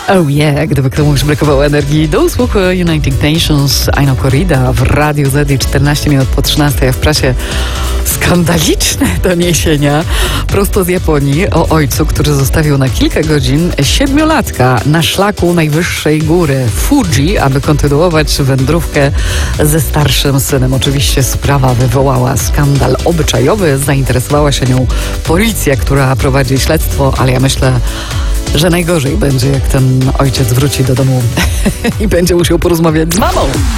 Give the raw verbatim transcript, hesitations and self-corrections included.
Oh yeah, gdyby komuś brakowało energii do usług United Nations, Aino Corrida w Radiu Z i czternaście minut po trzynastej, a w prasie skandaliczne doniesienia prosto z Japonii o ojcu, który zostawił na kilka godzin siedmiolatka na szlaku najwyższej góry Fuji, aby kontynuować wędrówkę ze starszym synem. Oczywiście sprawa wywołała skandal obyczajowy, zainteresowała się nią policja, która prowadzi śledztwo, ale ja myślę, że najgorzej będzie, jak ten ojciec wróci do domu i będzie musiał porozmawiać z mamą.